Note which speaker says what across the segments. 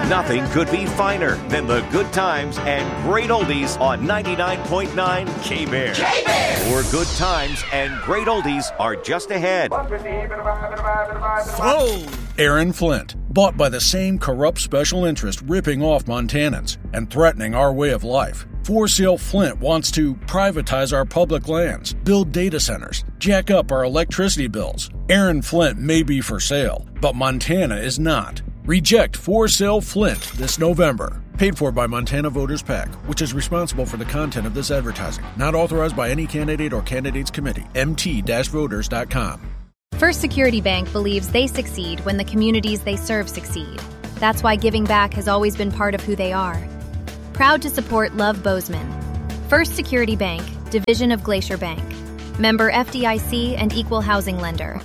Speaker 1: Nothing could be finer than the good times and great oldies on 99.9 K-Bear. K-Bear! More good times and great oldies are just ahead.
Speaker 2: Aaron Flint, bought by the same corrupt special interest ripping off Montanans and threatening our way of life. For Sale Flint wants to privatize our public lands, build data centers, jack up our electricity bills. Aaron Flint may be for sale, but Montana is not. Reject For Sale Flint this November. Paid for by Montana Voters PAC, which is responsible for the content of this advertising. Not authorized by any candidate or candidates committee. mt-voters.com.
Speaker 3: First Security Bank believes they succeed when the communities they serve succeed. That's why giving back has always been part of who they are. Proud to support Love Bozeman. First Security Bank, division of Glacier Bank. Member FDIC and equal housing lender.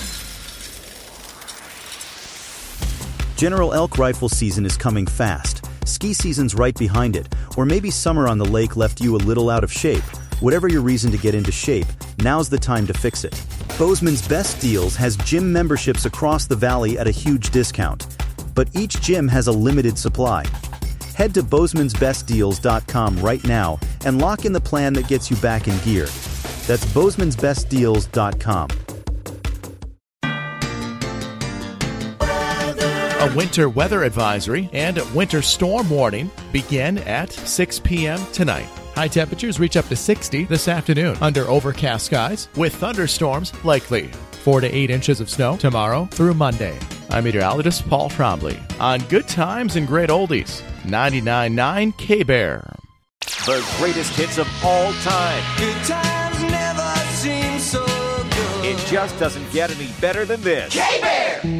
Speaker 4: General elk rifle season is coming fast. Ski season's right behind it. Or maybe summer on the lake left you a little out of shape. Whatever your reason to get into shape, now's the time to fix it. Bozeman's Best Deals has gym memberships across the valley at a huge discount. But each gym has a limited supply. Head to bozemansbestdeals.com right now and lock in the plan that gets you back in gear. That's bozemansbestdeals.com.
Speaker 5: A winter weather advisory and winter storm warning begin at 6 p.m. tonight. High temperatures reach up to 60 this afternoon under overcast skies with thunderstorms likely. 4 to 8 inches of snow tomorrow through Monday. I'm meteorologist Paul Trombley on Good Times and Great Oldies, 99.9 K-Bear.
Speaker 1: The greatest hits of all time.
Speaker 6: Good times never seem so good.
Speaker 1: It just doesn't get any better than this.
Speaker 6: K-Bear!